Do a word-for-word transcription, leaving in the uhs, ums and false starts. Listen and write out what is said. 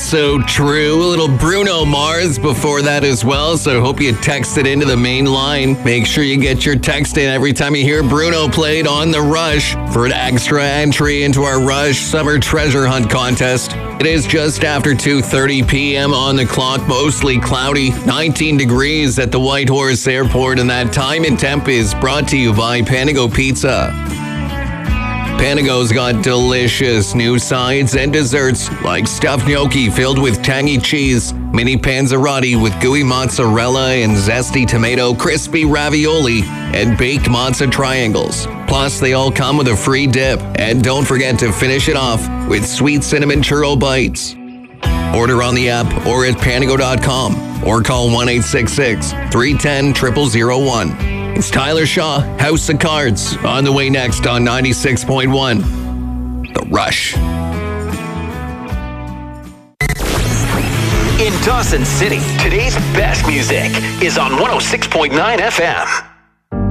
so true. A little Bruno Mars before that as well, so hope you text it into the main line. Make sure you get your text in every time you hear Bruno played on The Rush for an extra entry into our Rush Summer Treasure Hunt contest. It is just after two thirty p.m. on the clock, mostly cloudy, nineteen degrees at the Whitehorse Airport, and that time and temp is brought to you by Panago Pizza. Panago's got delicious new sides and desserts like stuffed gnocchi filled with tangy cheese, mini panzerotti with gooey mozzarella and zesty tomato, crispy ravioli, and baked mozza triangles. Plus, they all come with a free dip. And don't forget to finish it off with sweet cinnamon churro bites. Order on the app or at panago dot com or call one eight six six, three one zero, zero zero zero one. It's Tyler Shaw, House of Cards, on the way next on ninety-six point one. The Rush. In Dawson City, today's best music is on one oh six point nine F M.